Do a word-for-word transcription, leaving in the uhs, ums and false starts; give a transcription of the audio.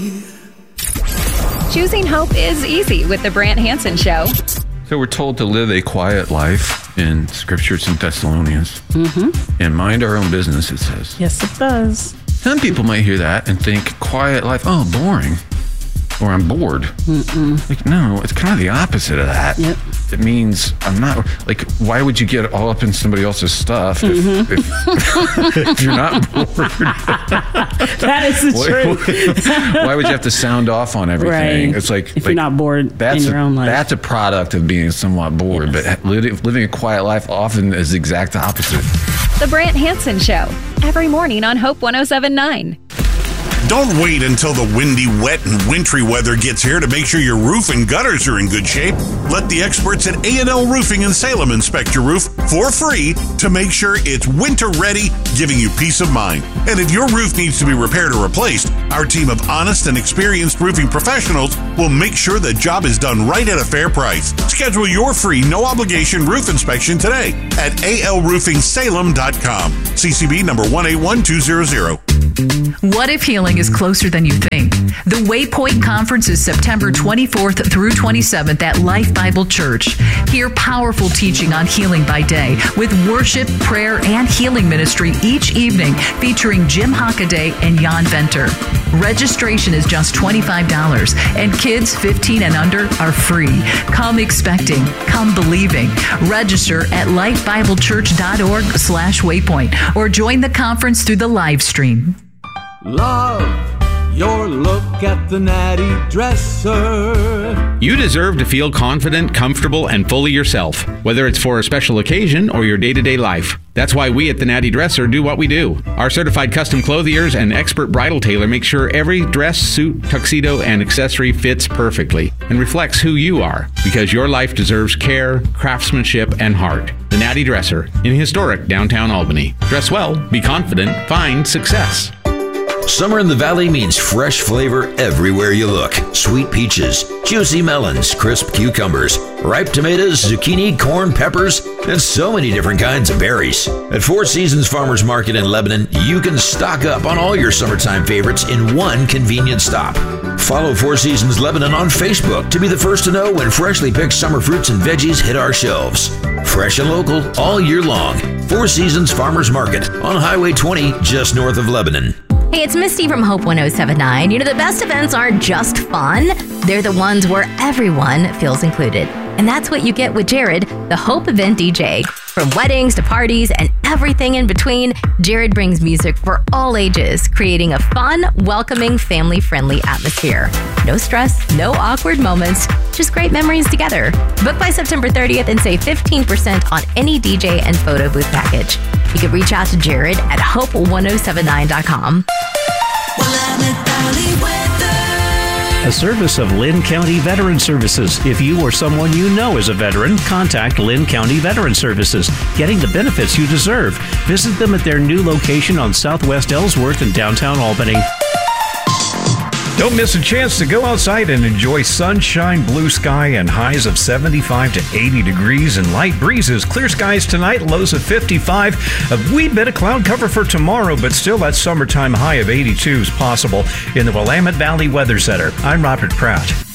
Choosing hope is easy with the Brant Hansen Show. So we're told to live a quiet life in Scriptures in Thessalonians. Mm-hmm. And mind our own business, it says. Yes, it does. Some people might hear that and think, quiet life, oh, boring. Or I'm bored. Mm-mm. Like, no, it's kind of the opposite of that. Yep. It means I'm not, like, why would you get all up in somebody else's stuff if, Mm-hmm. if, if you're not bored? That is the truth. why, why would you have to sound off on everything? Right. It's like, if like, you're not bored that's in your a, own life. That's a product of being somewhat bored, Yes. but living, living a quiet life often is the exact opposite. The Brant Hansen Show, every morning on Hope one oh seven point nine. Don't wait until the windy, wet, and wintry weather gets here to make sure your roof and gutters are in good shape. Let the experts at A and L Roofing in Salem inspect your roof for free to make sure it's winter ready, giving you peace of mind. And if your roof needs to be repaired or replaced, our team of honest and experienced roofing professionals will make sure the job is done right at a fair price. Schedule your free, no-obligation roof inspection today at A L roofing salem dot com. C C B number one eight one two zero zero. What if healing is closer than you think? The Waypoint Conference is September twenty-fourth through twenty-seventh at Life Bible Church. Hear powerful teaching on healing by day with worship, prayer, and healing ministry each evening featuring Jim Hockaday and Jan Venter. Registration is just twenty-five dollars and kids fifteen and under are free. Come expecting, come believing. Register at lifebiblechurch.org slash waypoint or join the conference through the live stream. Love your look at the Natty Dresser. You deserve to feel confident, comfortable, and fully yourself, whether it's for a special occasion or your day-to-day life. That's why we at the Natty Dresser do what we do. Our certified custom clothiers and expert bridal tailor make sure every dress, suit, tuxedo, and accessory fits perfectly and reflects who you are, because your life deserves care, craftsmanship, and heart. The Natty Dresser in historic downtown Albany. Dress well, be confident, find success. Summer in the Valley means fresh flavor everywhere you look. Sweet peaches, juicy melons, crisp cucumbers, ripe tomatoes, zucchini, corn, peppers, and so many different kinds of berries. At Four Seasons Farmers Market in Lebanon, you can stock up on all your summertime favorites in one convenient stop. Follow Four Seasons Lebanon on Facebook to be the first to know when freshly picked summer fruits and veggies hit our shelves. Fresh and local all year long. Four Seasons Farmers Market on Highway twenty, just north of Lebanon. Hey, it's Misty from Hope one oh seven point nine. You know, the best events aren't just fun. They're the ones where everyone feels included. And that's what you get with Jared, the Hope Event D J. From weddings to parties and everything in between, Jared brings music for all ages, creating a fun, welcoming, family-friendly atmosphere. No stress, no awkward moments, just great memories together. Book by September thirtieth and save fifteen percent on any D J and photo booth package. You can reach out to Jared at hope one oh seven nine dot com. A service of Lynn County Veteran Services. If you or someone you know is a veteran, contact Lynn County Veteran Services, getting the benefits you deserve. Visit them at their new location on Southwest Ellsworth in downtown Albany. Don't miss a chance to go outside and enjoy sunshine, blue sky, and highs of seventy-five to eighty degrees and light breezes. Clear skies tonight, lows of fifty-five. A wee bit of cloud cover for tomorrow, but still that summertime high of eighty-two is possible in the Willamette Valley Weather Center. I'm Robert Pratt.